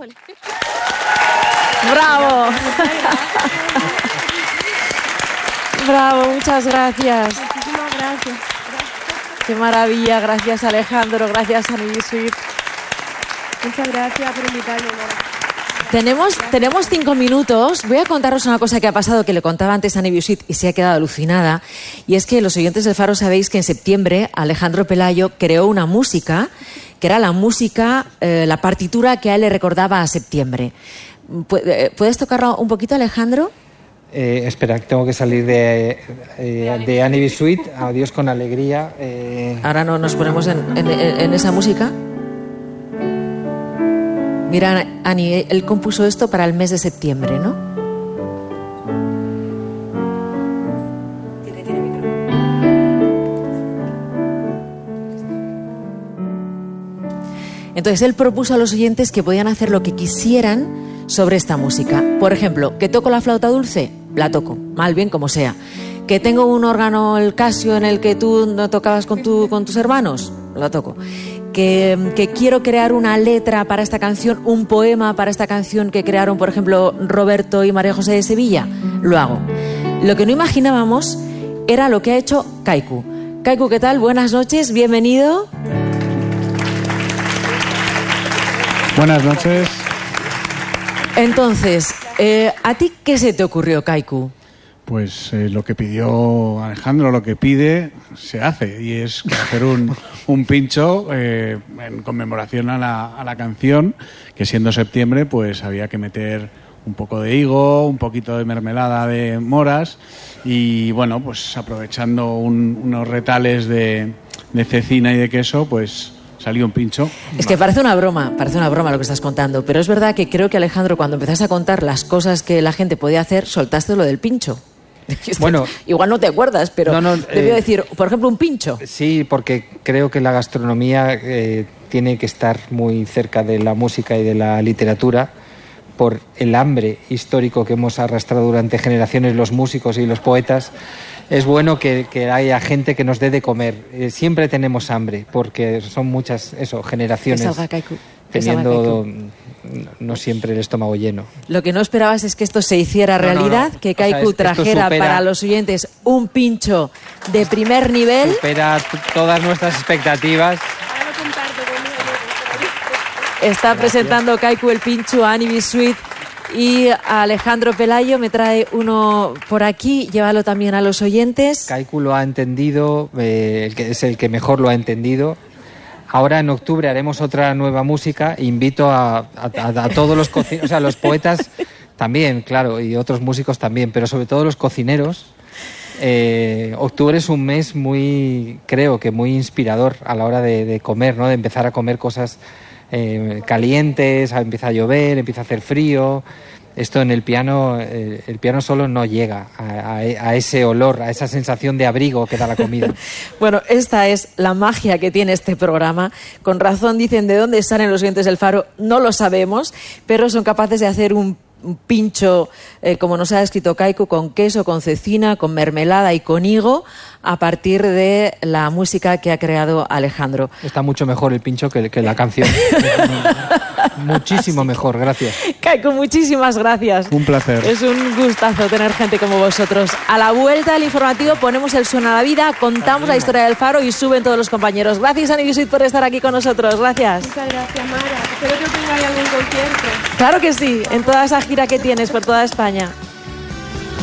¡Bravo! ¡Bravo! Muchas gracias. Muchísimas gracias. ¡Qué maravilla! Gracias, Alejandro. Gracias, Anibisuit. Muchas gracias por invitarme, Tenemos 5 minutos. Voy a contaros una cosa que ha pasado, que le contaba antes a Anibisuit y se ha quedado alucinada. Y es que los oyentes del Faro sabéis que en septiembre Alejandro Pelayo creó una música, que era la música, la partitura que a él le recordaba a septiembre. ¿Puedes tocarlo un poquito, Alejandro? Espera, tengo que salir de Anibisuit. Adiós con alegría. Ahora no nos ponemos en esa música. Mira, Ani, él compuso esto para el mes de septiembre, ¿no? Tiene micro. Entonces él propuso a los oyentes que podían hacer lo que quisieran sobre esta música. Por ejemplo, que toco la flauta dulce, la toco, mal bien como sea. Que tengo un órgano, el Casio, en el que tú no tocabas con tus hermanos, lo toco. Que quiero crear una letra para esta canción, un poema para esta canción que crearon, por ejemplo, Roberto y María José de Sevilla, lo hago. Lo que no imaginábamos era lo que ha hecho Kaiku. Kaiku, ¿qué tal? Buenas noches, bienvenido. Buenas noches. Entonces, ¿a ti qué se te ocurrió, Kaiku? Pues lo que pidió Alejandro, lo que pide, se hace. Y es hacer un pincho en conmemoración a la canción, que siendo septiembre, pues había que meter un poco de higo, un poquito de mermelada de moras y, bueno, pues aprovechando unos retales de cecina y de queso, pues salió un pincho. Es que parece una broma lo que estás contando, pero es verdad que creo que, Alejandro, cuando empezaste a contar las cosas que la gente podía hacer, soltaste lo del pincho. Bueno, igual no te acuerdas, pero debió decir, por ejemplo, un pincho. Sí, porque creo que la gastronomía tiene que estar muy cerca de la música y de la literatura por el hambre histórico que hemos arrastrado durante generaciones los músicos y los poetas. Es bueno que haya gente que nos dé de comer. Siempre tenemos hambre, porque son muchas generaciones teniendo no siempre el estómago lleno. Lo que no esperabas es que esto se hiciera realidad, que Kaiku trajera para los oyentes un pincho de primer nivel. Supera todas nuestras expectativas. Está presentando Kaiku el pincho a Anibisuit y a Alejandro Pelayo. Me trae uno por aquí, llévalo también a los oyentes. Kaiku lo ha entendido, es el que mejor lo ha entendido. Ahora en octubre haremos otra nueva música. Invito a todos los cocineros, o sea, los poetas también, claro, y otros músicos también, pero sobre todo los cocineros. Octubre es un mes creo que muy inspirador a la hora de comer, ¿no? De empezar a comer cosas calientes, empieza a llover, empieza a hacer frío. Esto en el piano solo no llega a ese olor, a esa sensación de abrigo que da la comida. Bueno, esta es la magia que tiene este programa. Con razón dicen de dónde salen los oyentes del Faro, no lo sabemos, pero son capaces de hacer un pincho, como nos ha escrito Kaiku, con queso, con cecina, con mermelada y con higo, a partir de la música que ha creado Alejandro. Está mucho mejor el pincho que la canción. Muchísimo mejor, gracias. Kaiku, muchísimas gracias. Un placer. Es un gustazo tener gente como vosotros. A la vuelta del informativo ponemos el Suena la Vida, contamos la historia del Faro y suben todos los compañeros. Gracias, Anibisuit, por estar aquí con nosotros. Gracias. Muchas gracias, Mara. Espero que tengáis algún concierto. Claro que sí, en toda esa gira que tienes por toda España.